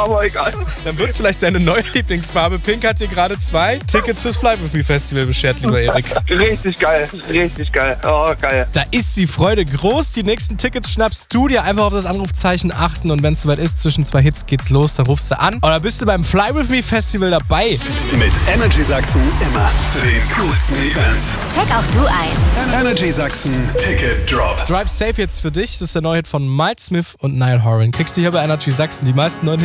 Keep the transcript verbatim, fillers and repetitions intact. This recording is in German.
aber egal. Dann wird es vielleicht deine neue Lieblingsfarbe. Pink hat dir gerade zwei Tickets fürs Fly With Me Festival beschert, lieber Erik. Richtig geil, richtig geil. Oh, geil. Da ist die Freude groß. Die nächsten Tickets schnappst du dir. Einfach auf das Anrufzeichen achten und wenn es soweit ist, zwischen zwei Hits geht's los, dann rufst du an. Und dann bist du beim Fly With Me Festival dabei. Mit Energy Sachsen immer zu den coolsten Events. Check auch du ein. Energy Sachsen Ticket Drop. Drive Safe jetzt für dich. Das ist der neue Hit von Miles Smith und Niall Horan. Kriegst du hier bei Energy Sachsen die meisten neuen